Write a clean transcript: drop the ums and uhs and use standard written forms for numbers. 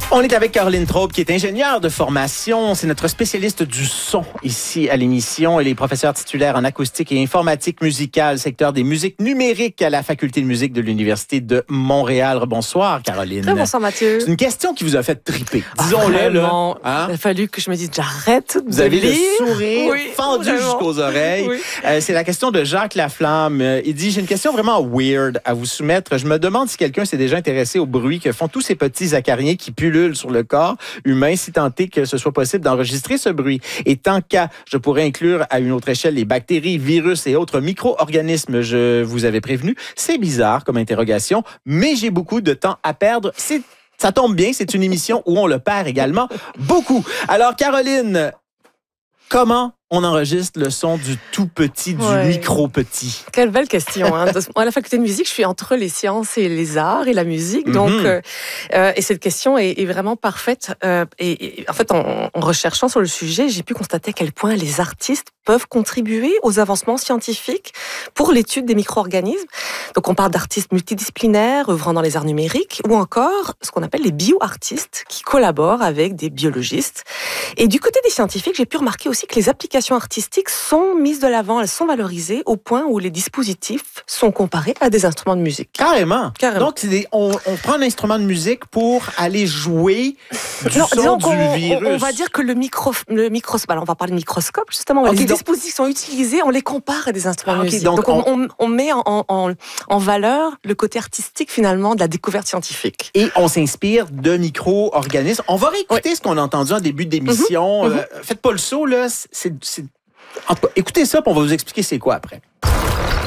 On est avec Caroline Traube, qui est ingénieure de formation. C'est notre spécialiste du son ici à l'émission. Elle est professeure titulaire en acoustique et informatique musicale, secteur des musiques numériques à la Faculté de musique de l'Université de Montréal. Bonsoir, Caroline. Très bonsoir, Mathieu. C'est une question qui vous a fait triper. Disons-le, là. Hein? Il a fallu que je me dise, j'arrête Vous avez lire. le sourire fendu jusqu'aux oreilles. Oui. C'est la question de Jacques Laflamme. Il dit, j'ai une question vraiment weird à vous soumettre. Je me demande si quelqu'un s'est déjà intéressé au bruit que font tous ces petits acariens qui pullulent sur le corps humain, si tant est que ce soit possible d'enregistrer ce bruit. Et tant qu'à, je pourrais inclure à une autre échelle les bactéries, virus et autres micro-organismes, je vous avais prévenu. C'est bizarre comme interrogation, mais j'ai beaucoup de temps à perdre. Ça tombe bien, c'est une émission où on le perd également beaucoup. Alors, Caroline, comment on enregistre le son du tout petit, du micro-petit? Quelle belle question. Hein. À la faculté de musique, je suis entre les sciences et les arts et la musique. Donc, et cette question est vraiment parfaite. Et en fait, en recherchant sur le sujet, j'ai pu constater à quel point les artistes peuvent contribuer aux avancements scientifiques pour l'étude des micro-organismes. Donc, on parle d'artistes multidisciplinaires œuvrant dans les arts numériques ou encore ce qu'on appelle les bioartistes qui collaborent avec des biologistes. Et du côté des scientifiques, j'ai pu remarquer aussi que les applications artistiques sont mises de l'avant, elles sont valorisées au point où les dispositifs sont comparés à des instruments de musique. Carrément. Donc, on prend un instrument de musique pour aller jouer du son du virus. On va dire que le microscope, alors on va parler de microscope justement, les dispositifs sont utilisés, on les compare à des instruments de musique. Donc on met en valeur le côté artistique finalement de la découverte scientifique. Et on s'inspire de micro-organismes. On va réécouter ce qu'on a entendu en début d'émission. Faites pas le saut, là. En tout cas, écoutez ça, puis on va vous expliquer c'est quoi après.